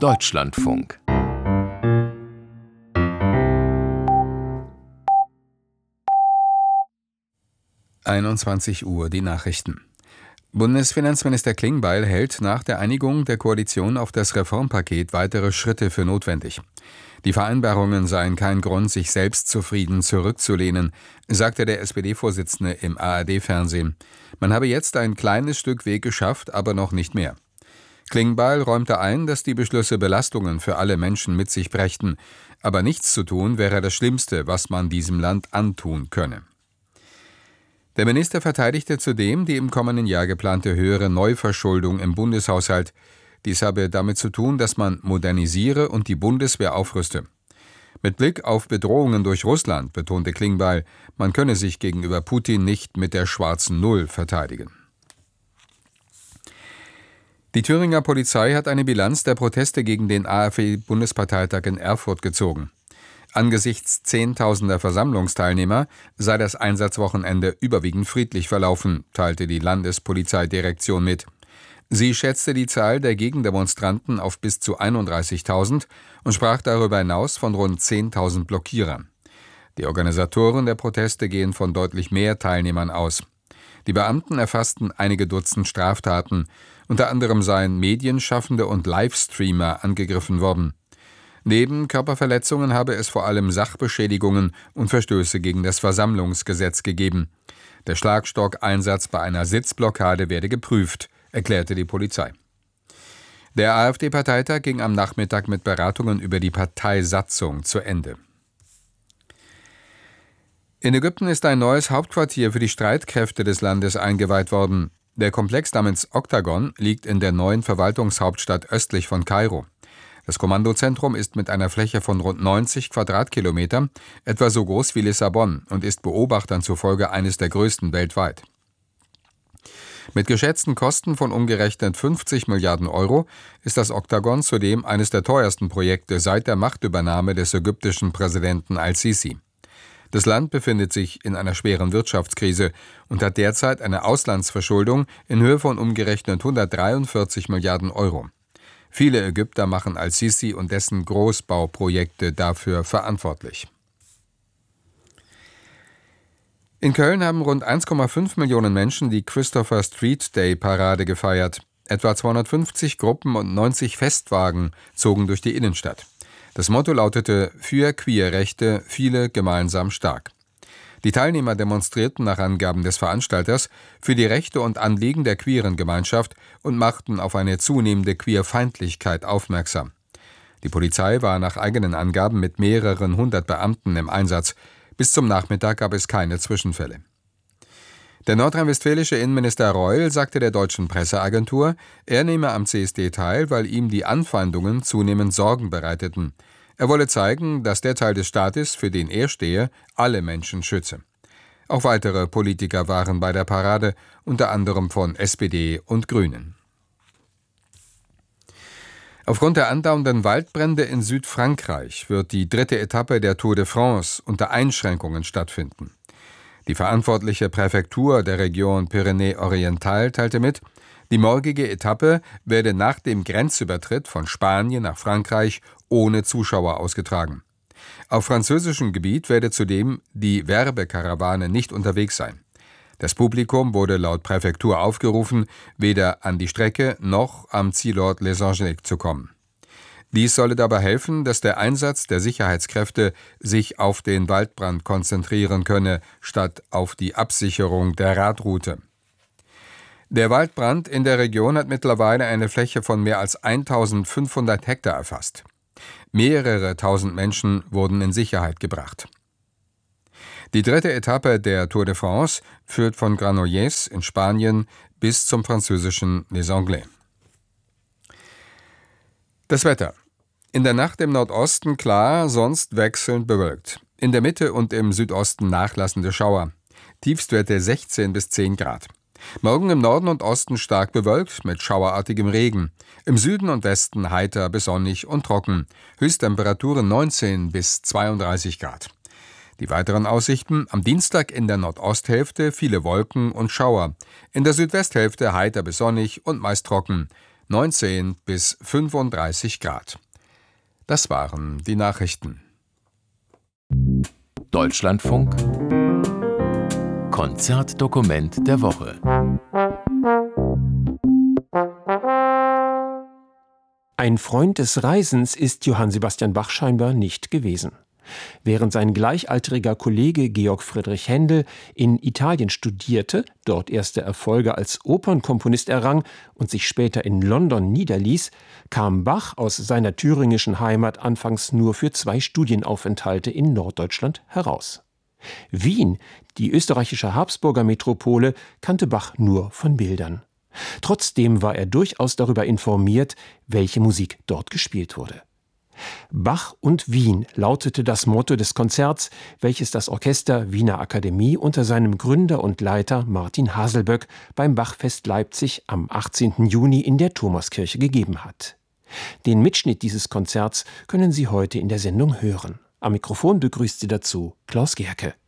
Deutschlandfunk. (21 Uhr) die Nachrichten. Bundesfinanzminister Klingbeil hält nach der Einigung der Koalition auf das Reformpaket weitere Schritte für notwendig. Die Vereinbarungen seien kein Grund, sich selbstzufrieden zurückzulehnen, sagte der SPD-Vorsitzende im ARD-Fernsehen. Man habe jetzt ein kleines Stück Weg geschafft, aber noch nicht mehr. Klingbeil räumte ein, dass die Beschlüsse Belastungen für alle Menschen mit sich brächten. Aber nichts zu tun wäre das Schlimmste, was man diesem Land antun könne. Der Minister verteidigte zudem die im kommenden Jahr geplante höhere Neuverschuldung im Bundeshaushalt. Dies habe damit zu tun, dass man modernisiere und die Bundeswehr aufrüste. Mit Blick auf Bedrohungen durch Russland betonte Klingbeil, man könne sich gegenüber Putin nicht mit der schwarzen Null verteidigen. Die Thüringer Polizei hat eine Bilanz der Proteste gegen den AfD-Bundesparteitag in Erfurt gezogen. Angesichts zehntausender Versammlungsteilnehmer sei das Einsatzwochenende überwiegend friedlich verlaufen, teilte die Landespolizeidirektion mit. Sie schätzte die Zahl der Gegendemonstranten auf bis zu 31.000 und sprach darüber hinaus von rund 10.000 Blockierern. Die Organisatoren der Proteste gehen von deutlich mehr Teilnehmern aus. Die Beamten erfassten einige Dutzend Straftaten. Unter anderem seien Medienschaffende und Livestreamer angegriffen worden. Neben Körperverletzungen habe es vor allem Sachbeschädigungen und Verstöße gegen das Versammlungsgesetz gegeben. Der Schlagstockeinsatz bei einer Sitzblockade werde geprüft, erklärte die Polizei. Der AfD-Parteitag ging am Nachmittag mit Beratungen über die Parteisatzung zu Ende. In Ägypten ist ein neues Hauptquartier für die Streitkräfte des Landes eingeweiht worden. Der Komplex namens Oktagon liegt in der neuen Verwaltungshauptstadt östlich von Kairo. Das Kommandozentrum ist mit einer Fläche von rund 90 Quadratkilometern etwa so groß wie Lissabon und ist Beobachtern zufolge eines der größten weltweit. Mit geschätzten Kosten von umgerechnet 50 Milliarden Euro ist das Oktagon zudem eines der teuersten Projekte seit der Machtübernahme des ägyptischen Präsidenten al-Sisi. Das Land befindet sich in einer schweren Wirtschaftskrise und hat derzeit eine Auslandsverschuldung in Höhe von umgerechnet 143 Milliarden Euro. Viele Ägypter machen al-Sisi und dessen Großbauprojekte dafür verantwortlich. In Köln haben rund 1,5 Millionen Menschen die Christopher Street Day Parade gefeiert. Etwa 250 Gruppen und 90 Festwagen zogen durch die Innenstadt. Das Motto lautete: Für Queerrechte, viele gemeinsam stark. Die Teilnehmer demonstrierten nach Angaben des Veranstalters für die Rechte und Anliegen der queeren Gemeinschaft und machten auf eine zunehmende Queerfeindlichkeit aufmerksam. Die Polizei war nach eigenen Angaben mit mehreren hundert Beamten im Einsatz. Bis zum Nachmittag gab es keine Zwischenfälle. Der nordrhein-westfälische Innenminister Reul sagte der deutschen Presseagentur, er nehme am CSD teil, weil ihm die Anfeindungen zunehmend Sorgen bereiteten. Er wolle zeigen, dass der Teil des Staates, für den er stehe, alle Menschen schütze. Auch weitere Politiker waren bei der Parade, unter anderem von SPD und Grünen. Aufgrund der andauernden Waldbrände in Südfrankreich wird die 3. Etappe der Tour de France unter Einschränkungen stattfinden. Die verantwortliche Präfektur der Region Pyrenäen-Oriental teilte mit, die morgige Etappe werde nach dem Grenzübertritt von Spanien nach Frankreich ohne Zuschauer ausgetragen. Auf französischem Gebiet werde zudem die Werbekarawane nicht unterwegs sein. Das Publikum wurde laut Präfektur aufgerufen, weder an die Strecke noch am Zielort Les Angeliques zu kommen. Dies solle dabei helfen, dass der Einsatz der Sicherheitskräfte sich auf den Waldbrand konzentrieren könne, statt auf die Absicherung der Radroute. Der Waldbrand in der Region hat mittlerweile eine Fläche von mehr als 1500 Hektar erfasst. Mehrere tausend Menschen wurden in Sicherheit gebracht. Die 3. Etappe der Tour de France führt von Granollers in Spanien bis zum französischen Les Anglais. Das Wetter. In der Nacht im Nordosten klar, sonst wechselnd bewölkt. In der Mitte und im Südosten nachlassende Schauer. Tiefstwerte 16 bis 10 Grad. Morgen im Norden und Osten stark bewölkt mit schauerartigem Regen. Im Süden und Westen heiter bis sonnig und trocken. Höchsttemperaturen 19 bis 32 Grad. Die weiteren Aussichten: am Dienstag in der Nordosthälfte viele Wolken und Schauer. In der Südwesthälfte heiter bis sonnig und meist trocken. 19 bis 35 Grad. Das waren die Nachrichten. Deutschlandfunk Konzertdokument der Woche. Ein Freund des Reisens ist Johann Sebastian Bach scheinbar nicht gewesen. Während sein gleichaltriger Kollege Georg Friedrich Händel in Italien studierte, dort erste Erfolge als Opernkomponist errang und sich später in London niederließ, kam Bach aus seiner thüringischen Heimat anfangs nur für 2 Studienaufenthalte in Norddeutschland heraus. Wien, die österreichische Habsburger Metropole, kannte Bach nur von Bildern. Trotzdem war er durchaus darüber informiert, welche Musik dort gespielt wurde. Bach und Wien lautete das Motto des Konzerts, welches das Orchester Wiener Akademie unter seinem Gründer und Leiter Martin Haselböck beim Bachfest Leipzig am 18. Juni in der Thomaskirche gegeben hat. Den Mitschnitt dieses Konzerts können Sie heute in der Sendung hören. Am Mikrofon begrüßt Sie dazu Klaus Gerke.